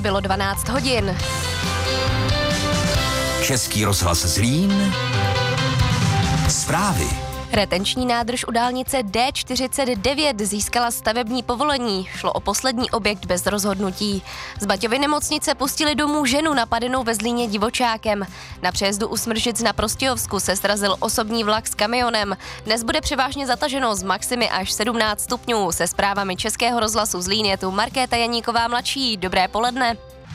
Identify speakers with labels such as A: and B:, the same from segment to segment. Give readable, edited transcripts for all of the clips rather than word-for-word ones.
A: bylo 12 hodin.
B: Český rozhlas Zlín. Zprávy.
A: Retenční nádrž u dálnice D49 získala stavební povolení. Šlo o poslední objekt bez rozhodnutí. Z Baťovy nemocnice pustili domů ženu napadenou ve Zlíně divočákem. Na přejezdu u Smržic na Prostějovsku se srazil osobní vlak s kamionem. Dnes bude převážně zataženo z maximy až 17 stupňů. Se zprávami Českého rozhlasu Zlín je tu Markéta Janíková mladší. Dobré poledne.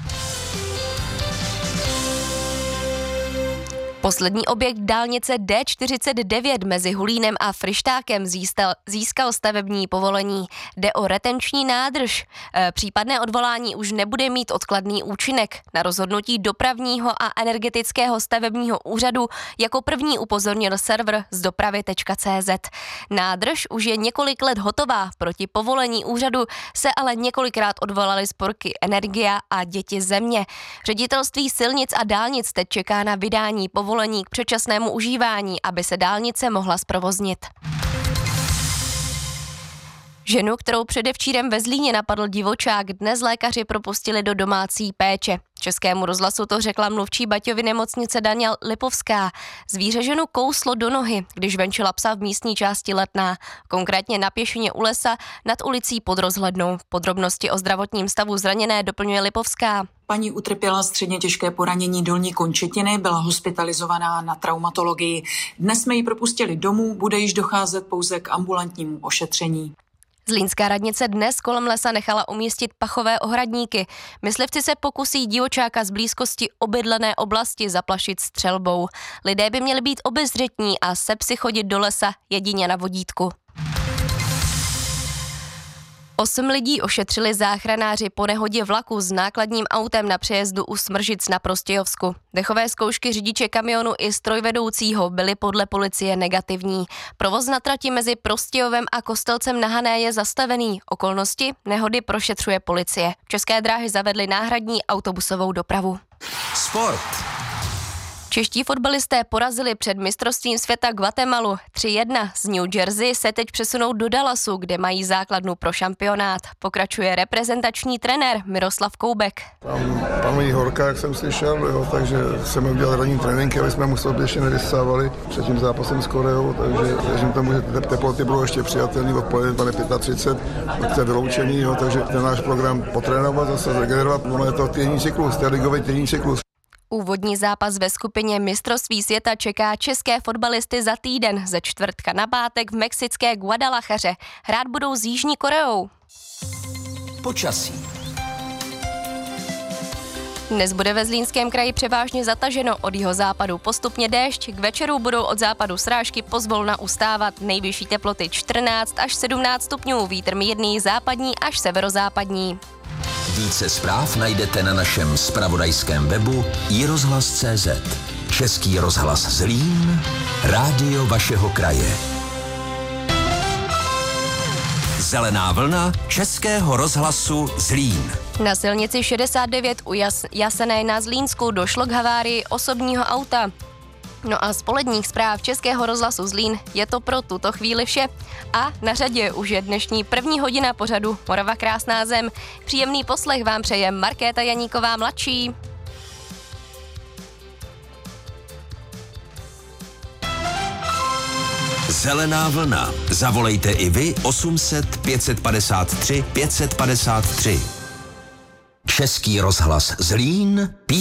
A: Poslední objekt dálnice D49 mezi Hulínem a Fryštákem získal stavební povolení. Jde o retenční nádrž. Případné odvolání už nebude mít odkladný účinek. Na rozhodnutí dopravního a energetického stavebního úřadu jako první upozornil server zdopravy.cz. Nádrž už je několik let hotová. Proti povolení úřadu se ale několikrát odvolaly spolky Energia a Děti země. Ředitelství silnic a dálnic teď čeká na vydání povolení k předčasnému užívání, aby se dálnice mohla zprovoznit. Ženu, kterou předevčírem ve Zlíně napadl divočák, dnes lékaři propustili do domácí péče. Českému rozhlasu to řekla mluvčí Baťovy nemocnice Daniela Lipovská. Zvíře ženu kouslo do nohy, když venčila psa v místní části Letná, konkrétně na pěšině u lesa nad ulicí Pod Rozhlednou. Podrobnosti o zdravotním stavu zraněné doplňuje Lipovská.
C: Paní utrpěla středně těžké poranění dolní končetiny, byla hospitalizovaná na traumatologii. Dnes jsme ji propustili domů, bude již docházet pouze k ambulantnímu ošetření.
A: Zlínská radnice dnes kolem lesa nechala umístit pachové ohradníky. Myslivci se pokusí divočáka z blízkosti obydlené oblasti zaplašit střelbou. Lidé by měli být obezřetní a se psy chodit do lesa jedině na vodítku. 8 lidí ošetřili záchranáři po nehodě vlaku s nákladním autem na přejezdu u Smržic na Prostějovsku. Dechové zkoušky řidiče kamionu i strojvedoucího byly podle policie negativní. Provoz na trati mezi Prostějovem a Kostelcem na Hané je zastavený. Okolnosti nehody prošetřuje policie. České dráhy zavedly náhradní autobusovou dopravu.
B: Sport.
A: Čeští fotbalisté porazili před mistrovstvím světa Guatemalu 3-1. Z New Jersey se teď přesunou do Dallasu, kde mají základnu pro šampionát. Pokračuje reprezentační trenér Miroslav Koubek.
D: Tam panují horka, jak jsem slyšel, jo, takže jsme udělali ranní tréninky, aby jsme mu souběžně nedostávali před tím zápasem s Koreou, takže věřím tomu, že teploty budou ještě přijatelné, odpoledne pane 35, to je vyloučení, jo, takže ten náš program potrénovat, zase zregenerovat, ono je to týdenní cyklus, to je ligový týdenní cyklus.
A: Úvodní zápas ve skupině mistrovství světa čeká české fotbalisty za týden, ze čtvrtka na pátek v mexické Guadalajaře. Hrát budou s Jižní Koreou.
B: Počasí.
A: Dnes bude ve Zlínském kraji převážně zataženo, od jihozápadu postupně déšť, k večeru budou od západu srážky pozvolna ustávat, nejvyšší teploty 14 až 17 stupňů, vítr mírný západní až severozápadní.
B: Více zpráv najdete na našem zpravodajském webu iRozhlas.cz. Český rozhlas Zlín, rádio vašeho kraje. Zelená vlna Českého rozhlasu Zlín.
A: Na silnici 69 u Jasené na Zlínsku došlo k havárii osobního auta. No a z poledních zpráv Českého rozhlasu Zlín je to pro tuto chvíli vše. A na řadě už je dnešní první hodina pořadu Morava krásná zem. Příjemný poslech vám přeje Markéta Janíková mladší.
B: Zelená vlna. Zavolejte i vy 800 553 553. Český rozhlas Zlín.